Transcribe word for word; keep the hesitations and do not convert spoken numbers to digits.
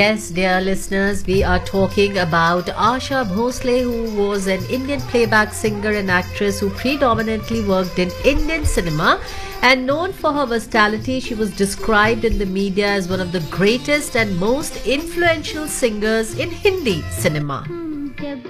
Yes, dear listeners, we are talking about Asha Bhosle, who was an Indian playback singer and actress who predominantly worked in Indian cinema. And known for her versatility, she was described in the media as one of the greatest and most influential singers in Hindi cinema.